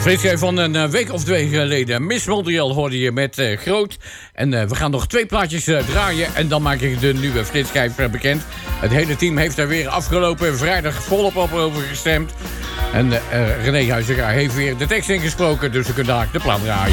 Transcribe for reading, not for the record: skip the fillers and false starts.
Flitsje van een week of 2 geleden. Miss Montreal hoorde je met Groot. En we gaan nog 2 plaatjes draaien. En dan maak ik de nieuwe flitschijf bekend. Het hele team heeft er weer afgelopen vrijdag volop op over gestemd. En René Huizinga heeft weer de tekst ingesproken. Dus we kunnen daar de plaat draaien.